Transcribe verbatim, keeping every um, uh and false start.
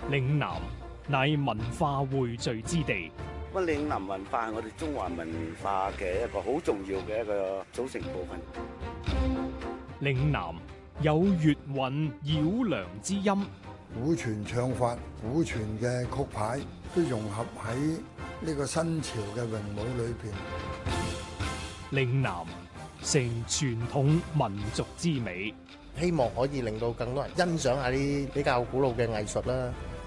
嶺南乃文化匯聚之地。 乜嶺南文化係我哋中華文化嘅一個好重要嘅一個組成部分。 嶺南有粵韻繞梁之音， 古傳唱法、古傳嘅曲牌都融合喺呢個新潮嘅詠舞裏邊。 嶺南成傳統民族之美， 希望可以令到更多人欣賞下啲比較古老嘅藝術啦。